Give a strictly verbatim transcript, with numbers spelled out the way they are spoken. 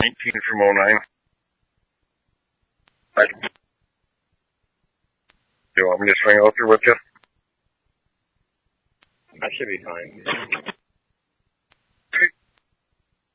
nineteen from oh nine. I, do you want me to swing out there with you? I should be fine.